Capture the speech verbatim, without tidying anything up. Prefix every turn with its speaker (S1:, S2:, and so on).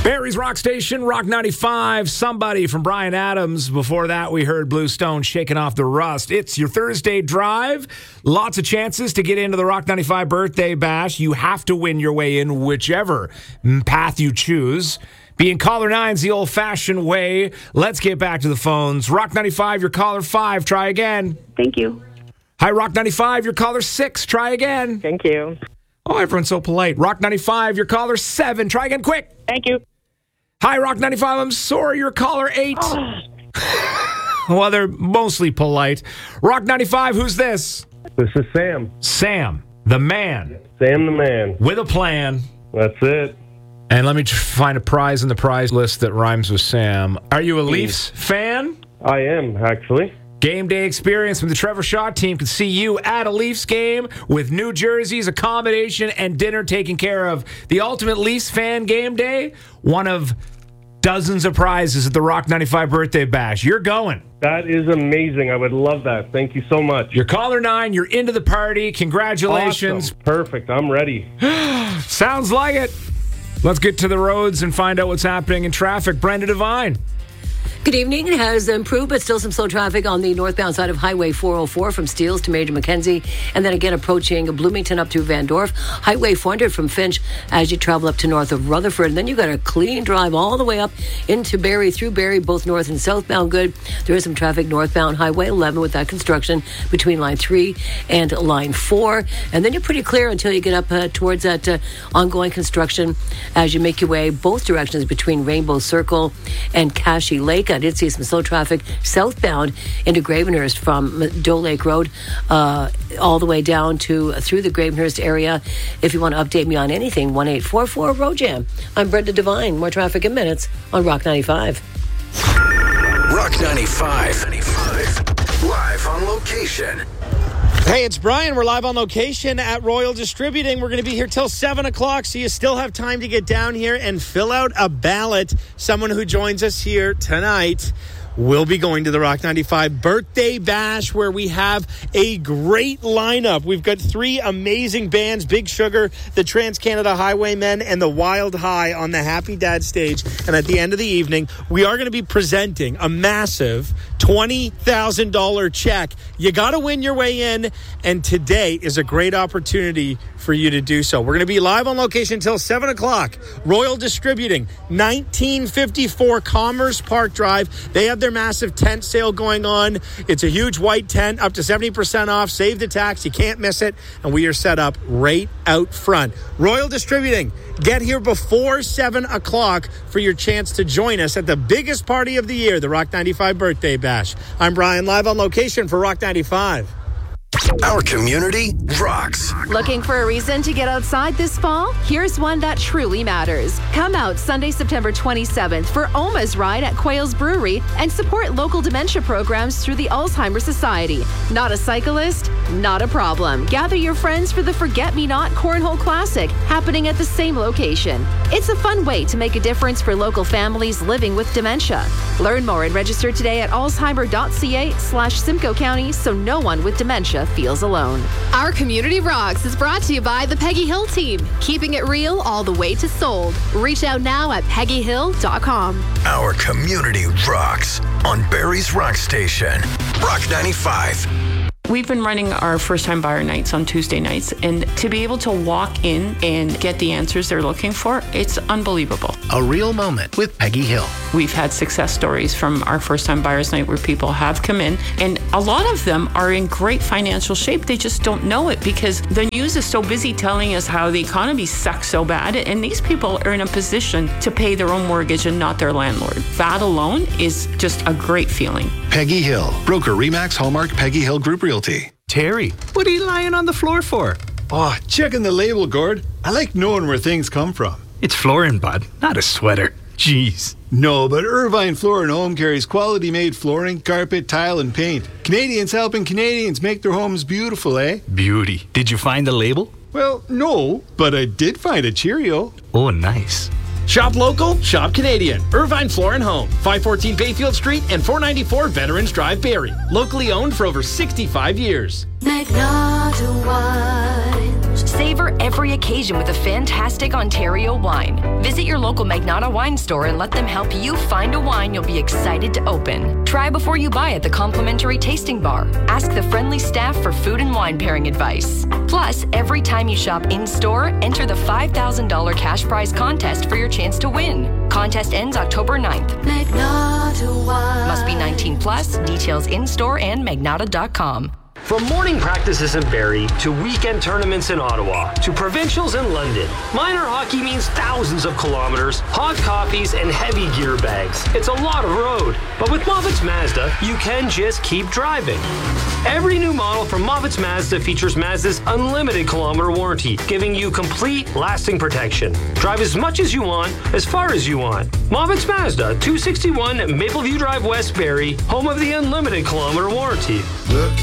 S1: Barrie's Rock Station, Rock ninety-five, Somebody from Bryan Adams. Before that, we heard Blue Stone, Shaking Off the Rust. It's your Thursday drive. Lots of chances to get into the Rock ninety-five birthday bash. You have to win your way in whichever path you choose. Being caller nine's the old-fashioned way. Let's get back to the phones. Rock ninety-five, your caller five. Try again.
S2: Thank you.
S1: Hi, Rock ninety-five, your caller six. Try again.
S2: Thank you.
S1: Oh, everyone's so polite. Rock ninety-five, your caller seven. Try again, quick.
S2: Thank you.
S1: Hi, Rock ninety-five. I'm sorry, your caller eight.
S2: Oh.
S1: Well, they're mostly polite. Rock ninety-five, who's this?
S3: This is Sam.
S1: Sam, the man.
S3: Sam the man.
S1: With a plan.
S3: That's it.
S1: And let me tr- find a prize in the prize list that rhymes with Sam. Are you a Leafs fan?
S3: I am, actually.
S1: Game day experience from the Trevor Shaw team can see you at a Leafs game with new jerseys, accommodation, and dinner taken care of. The ultimate Leafs fan game day, one of dozens of prizes at the Rock ninety-five birthday bash. You're going.
S3: That is amazing. I would love that. Thank you so much.
S1: You're caller nine. You're into the party. Congratulations.
S3: Awesome. Perfect. I'm ready.
S1: Sounds like it. Let's get to the roads and find out what's happening in traffic. Brenda Devine.
S4: Good evening. It has improved, but still some slow traffic on the northbound side of Highway four oh four from Steeles to Major Mackenzie, and then again approaching Bloomington up through Van Dorf. Highway four hundred from Finch as you travel up to north of Rutherford. And then you've got a clean drive all the way up into Barrie, through Barrie, both north and southbound good. There is some traffic northbound Highway eleven with that construction between line three and line four. And then you're pretty clear until you get up uh, towards that uh, ongoing construction as you make your way both directions between Rainbow Circle and Cashy Lake. I did see some slow traffic southbound into Gravenhurst from Doe Lake Road uh, all the way down to uh, through the Gravenhurst area. If you want to update me on anything, one eight four four road jam. I'm Brenda Devine. More traffic in minutes on Rock ninety-five.
S5: Rock ninety-five. Live on location.
S6: Hey, it's Brian. We're live on location at Royal Distributing. We're going to be here till seven o'clock, so you still have time to get down here and fill out a ballot. Someone who joins us here tonight will be going to the Rock ninety-five Birthday Bash, where we have a great lineup. We've got three amazing bands, Big Sugar, the Trans-Canada Highwaymen, and the Wild High on the Happy Dad stage. And at the end of the evening, we are going to be presenting a massive twenty thousand dollars check. You got to win your way in, and today is a great opportunity for you to do so. We're going to be live on location until seven o'clock. Royal Distributing, nineteen fifty-four Commerce Park Drive. They have their massive tent sale going on. It's a huge white tent, up to seventy percent off. Save the tax. You can't miss it. And we are set up right out front. Royal Distributing, get here before seven o'clock for your chance to join us at the biggest party of the year, the Rock ninety-five Birthday Bash. I'm Brian, live on location for Rock ninety-five.
S5: Our community rocks.
S7: Looking for a reason to get outside this fall? Here's one that truly matters. Come out Sunday, September twenty-seventh for Oma's Ride at Quayle's Brewery and support local dementia programs through the Alzheimer's Society. Not a cyclist? Not a problem. Gather your friends for the Forget-Me-Not Cornhole Classic happening at the same location. It's a fun way to make a difference for local families living with dementia. Learn more and register today at alzheimer.ca slash Simcoe County so no one with dementia feels alone.
S8: Our Community Rocks is brought to you by the Peggy Hill team, keeping it real all the way to sold. Reach out now at peggy hill dot com.
S5: Our community rocks on Barrie's Rock Station. Rock ninety-five.
S9: We've been running our first-time buyer nights on Tuesday nights, and to be able to walk in and get the answers they're looking for, it's unbelievable.
S10: A real moment with Peggy Hill.
S9: We've had success stories from our first-time buyers night where people have come in, and a lot of them are in great financial shape. They just don't know it because the news is so busy telling us how the economy sucks so bad, and these people are in a position to pay their own mortgage and not their landlord. That alone is just a great feeling.
S10: Peggy Hill, broker Remax Hallmark Peggy Hill Group Realty.
S11: Terry, what are you lying on the floor for?
S12: Oh, checking the label, Gord. I like knowing where things come from.
S11: It's flooring, bud, not a sweater. Jeez.
S12: No, but Irvine Floor and Home carries quality-made flooring, carpet, tile, and paint. Canadians helping Canadians make their homes beautiful, eh?
S11: Beauty. Did you find the label?
S12: Well, no, but I did find a Cheerio.
S11: Oh, nice.
S13: Shop local, shop Canadian. Irvine Floor and Home, five fourteen Bayfield Street and four ninety-four Veterans Drive, Barrie. Locally owned for over sixty-five years.
S14: Magnotta Wines. Savor every occasion with a fantastic Ontario wine. Visit your local Magnotta wine store and let them help you find a wine you'll be excited to open. Try before you buy at the complimentary tasting bar. Ask the friendly staff for food and wine pairing advice. Plus, every time you shop in-store, enter the five thousand dollars cash prize contest for your chance to win. Contest ends October ninth.
S15: Magnotta wine.
S14: Must be nineteen plus. Details in-store and magnotta dot com.
S16: From morning practices in Barrie to weekend tournaments in Ottawa to provincials in London, minor hockey means thousands of kilometers, hot coffees, and heavy gear bags. It's a lot of road, but with Moffitt's Mazda, you can just keep driving. Every new model from Moffitt's Mazda features Mazda's unlimited kilometer warranty, giving you complete, lasting protection. Drive as much as you want, as far as you want. Moffitt's Mazda, two sixty-one Mapleview Drive West, Barrie, home of the unlimited kilometer warranty.
S15: Look